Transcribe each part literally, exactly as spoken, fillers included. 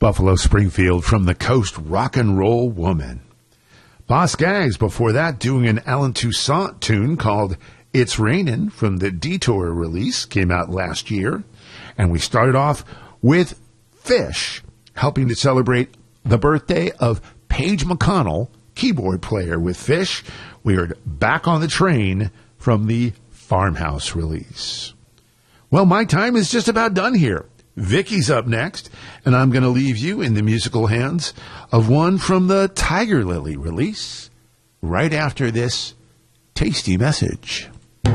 Buffalo Springfield from the Coast Rock and Roll Woman. Boss Gags before that doing an Alan Toussaint tune called It's Rainin' from the Detour release, came out last year. And we started off with Fish, helping to celebrate the birthday of Paige McConnell, keyboard player with Fish. We are back on the train from the Farmhouse release. Well, my time is just about done here. Vicky's up next, and I'm going to leave you in the musical hands of one from the Tiger Lily release right after this tasty message.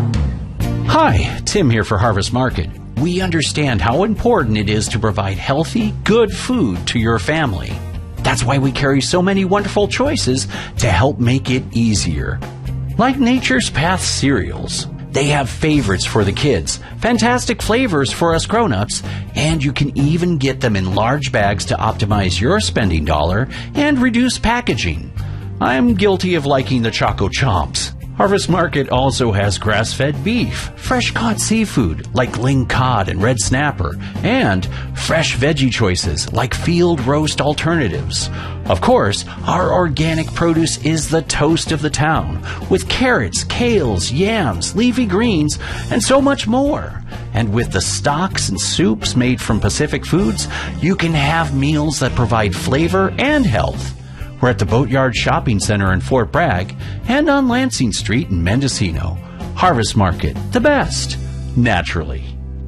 Hi, Tim here for Harvest Market. We understand how important it is to provide healthy, good food to your family. That's why we carry so many wonderful choices to help make it easier. Like Nature's Path cereals. They have favorites for the kids, fantastic flavors for us grown-ups, and you can even get them in large bags to optimize your spending dollar and reduce packaging. I'm guilty of liking the Choco Chomps. Harvest Market also has grass-fed beef, fresh-caught seafood like ling cod and red snapper, and fresh veggie choices like field roast alternatives. Of course, our organic produce is the toast of the town, with carrots, kales, yams, leafy greens, and so much more. And with the stocks and soups made from Pacific Foods, you can have meals that provide flavor and health. We're at the Boatyard Shopping Center in Fort Bragg and on Lansing Street in Mendocino. Harvest Market, the best, naturally.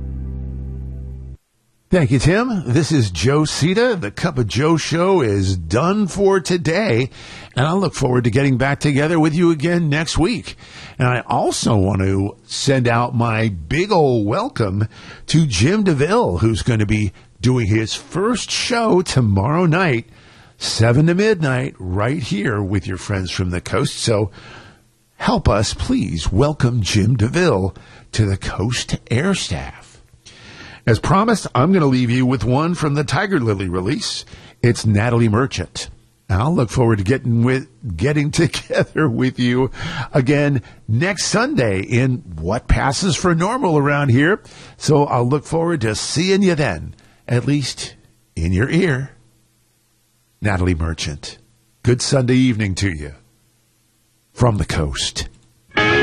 Thank you, Tim. This is Joe Sita. The Cup of Joe show is done for today, and I look forward to getting back together with you again next week. And I also want to send out my big old welcome to Jim DeVille, who's going to be doing his first show tomorrow night, seven to midnight, right here with your friends from the coast. So help us, please, welcome Jim DeVille to the Coast Air Staff. As promised, I'm going to leave you with one from the Tiger Lily release. It's Natalie Merchant. I'll look forward to getting with getting together with you again next Sunday in What Passes for Normal around here. So I'll look forward to seeing you then, at least in your ear. Natalie Merchant. Good Sunday evening to you from the coast.